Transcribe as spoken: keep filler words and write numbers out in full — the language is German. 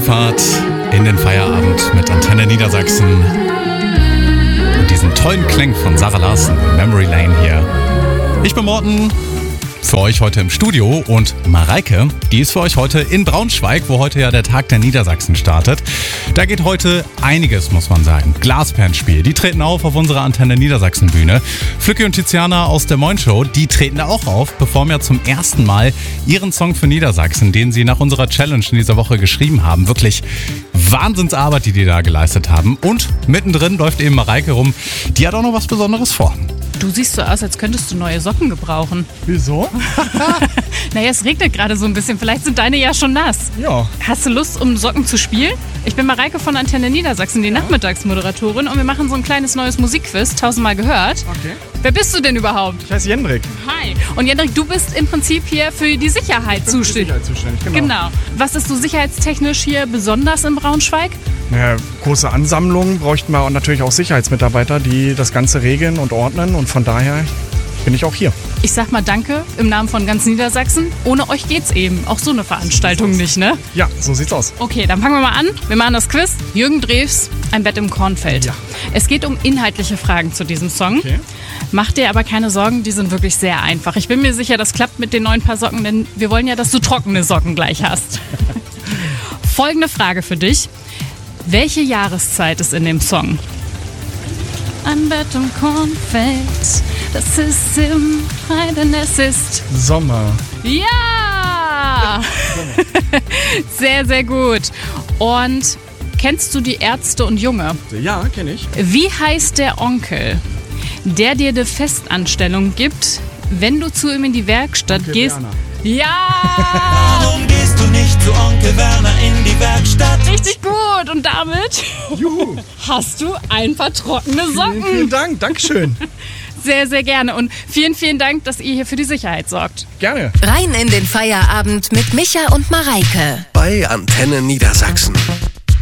Fahrt in den Feierabend mit Antenne Niedersachsen und diesen tollen Klängen von Sarah Larsen, Memory Lane hier. Ich bin Morten, für euch heute im Studio, und Mareike, die ist für euch heute in Braunschweig, wo heute ja der Tag der Niedersachsen startet. Da geht heute einiges, muss man sagen. Glasperlenspiel, die treten auf auf unserer Antenne Niedersachsen Bühne. Flücke und Tiziana aus der Moin Show, die treten da auch auf, performen ja zum ersten Mal ihren Song für Niedersachsen, den sie nach unserer Challenge in dieser Woche geschrieben haben. Wirklich Wahnsinnsarbeit, die die da geleistet haben. Und mittendrin läuft eben Mareike rum, die hat auch noch was Besonderes vor. Du siehst so aus, als könntest du neue Socken gebrauchen. Wieso? Naja, es regnet gerade so ein bisschen. Vielleicht sind deine ja schon nass. Ja. Hast du Lust, um Socken zu spielen? Ich bin Mareike von Antenne Niedersachsen, die ja. Nachmittagsmoderatorin. Und wir machen so ein kleines neues Musikquiz, tausendmal gehört. Okay. Wer bist du denn überhaupt? Ich heiße Jendrik. Hi. Und Jendrik, du bist im Prinzip hier für die Sicherheit zuständig. Für die Sicherheit zuständig, genau. Genau. Was ist so sicherheitstechnisch hier besonders in Braunschweig? Naja, große Ansammlungen bräuchten wir natürlich auch Sicherheitsmitarbeiter, die das Ganze regeln und ordnen. Und von daher bin ich auch hier. Ich sag mal Danke im Namen von ganz Niedersachsen. Ohne euch geht's eben. Auch so eine Veranstaltung so nicht, ne? Ja, so sieht's aus. Okay, dann fangen wir mal an. Wir machen das Quiz. Jürgen Drews, Ein Bett im Kornfeld. Ja. Es geht um inhaltliche Fragen zu diesem Song. Okay. Mach dir aber keine Sorgen, die sind wirklich sehr einfach. Ich bin mir sicher, das klappt mit den neuen Paar Socken, denn wir wollen ja, dass du trockene Socken gleich hast. Folgende Frage für dich. Welche Jahreszeit ist in dem Song? Ein Bett im Kornfeld, das ist im Heiden, es ist Sommer. Ja! Sehr, sehr gut. Und kennst du die Ärzte und Junge? Ja, kenne ich. Wie heißt der Onkel, der dir eine Festanstellung gibt, wenn du zu ihm in die Werkstatt Onkel gehst? Werner. Ja! Warum gehst du nicht zu Onkel Werner in die Werkstatt? Richtig gut. Und damit Juhu. hast du ein paar trockene Socken. Vielen, vielen Dank, Dankeschön. Sehr, sehr gerne. Und vielen, vielen Dank, dass ihr hier für die Sicherheit sorgt. Gerne. Rein in den Feierabend mit Micha und Mareike. Bei Antenne Niedersachsen.